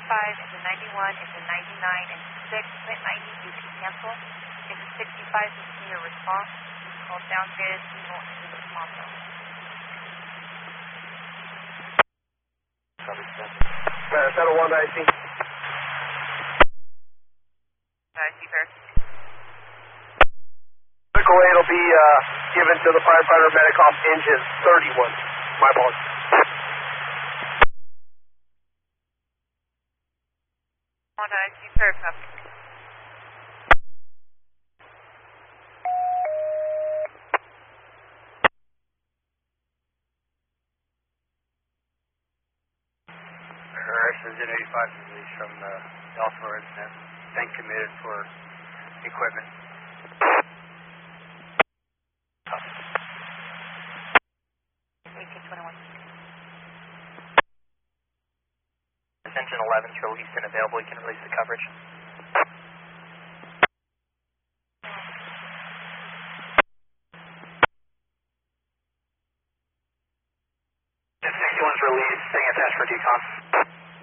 65, engine 91, engine 99, engine 6, mid 90, BP cancel. Engine 65, continue response. Call downgraded, signal into response zone. Settle 1 IC. IC pair. Critical aid will be given to the firefighter medic off engine 31. My apologies. On IC pair, copy. Engine 85 is released from the Elsinore incident. Been committed for equipment. Engine 11 is released and available. You can release the coverage. Engine 61 is released. Staying attached for decon.